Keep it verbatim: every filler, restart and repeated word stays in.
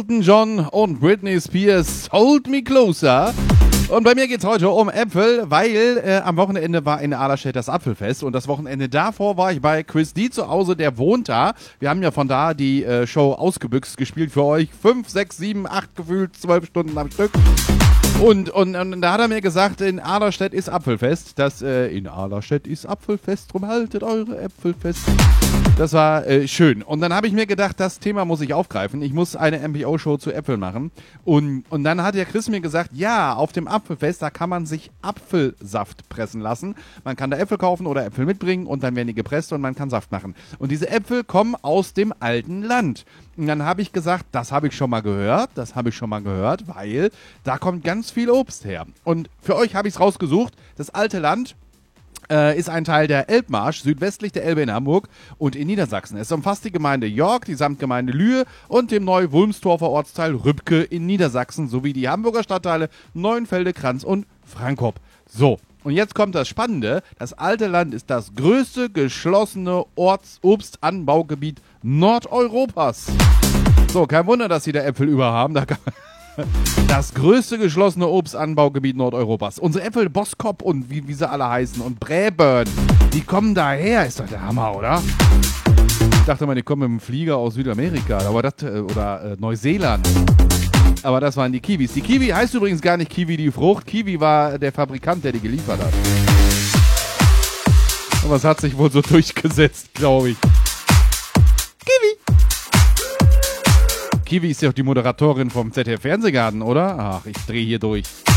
Elton John und Britney Spears, Hold Me Closer. Und bei mir geht's heute um Äpfel, weil äh, am Wochenende war in Ahlerstedt das Apfelfest und das Wochenende davor war ich bei Chris D zu Hause, der wohnt da. Wir haben ja von da die äh, Show Ausgebüxt gespielt für euch. Fünf, sechs, sieben, acht gefühlt, zwölf Stunden am Stück. Und, und, und da hat er mir gesagt, in Ahlerstedt ist Apfelfest. Das, äh, in Ahlerstedt ist Apfelfest, drum haltet eure Äpfel fest. Das war äh, schön. Und dann habe ich mir gedacht, das Thema muss ich aufgreifen. Ich muss eine M P O-Show zu Äpfeln machen. Und, und dann hat der Chris mir gesagt, ja, auf dem Apfelfest, da kann man sich Apfelsaft pressen lassen. Man kann da Äpfel kaufen oder Äpfel mitbringen und dann werden die gepresst und man kann Saft machen. Und diese Äpfel kommen aus dem alten Land. Und dann habe ich gesagt, das habe ich schon mal gehört, das habe ich schon mal gehört, weil da kommt ganz viel Obst her. Und für euch habe ich es rausgesucht, das alte Land äh, ist ein Teil der Elbmarsch, südwestlich der Elbe in Hamburg und in Niedersachsen. Es umfasst die Gemeinde York, die Samtgemeinde Lühe und dem Neu-Wulmstorfer Ortsteil Rübke in Niedersachsen sowie die Hamburger Stadtteile Neuenfelde, Kranz und Frankop. So. Und jetzt kommt das Spannende, das alte Land ist das größte geschlossene Orts- Obstanbaugebiet Nordeuropas. So, kein Wunder, dass sie da Äpfel über haben. Da kann das größte geschlossene Obstanbaugebiet Nordeuropas. Unsere Äpfel, Boskop und wie, wie sie alle heißen und Braeburn, die kommen daher. Ist doch der Hammer, oder? Ich dachte mal, die kommen mit dem Flieger aus Südamerika aber das, oder äh, Neuseeland. Aber das waren die Kiwis. Die Kiwi heißt übrigens gar nicht Kiwi die Frucht. Kiwi war der Fabrikant, der die geliefert hat. Aber es hat sich wohl so durchgesetzt, glaube ich. Kiwi. Kiwi ist ja auch die Moderatorin vom Z D F Fernsehgarten, oder? Ach, ich drehe hier durch.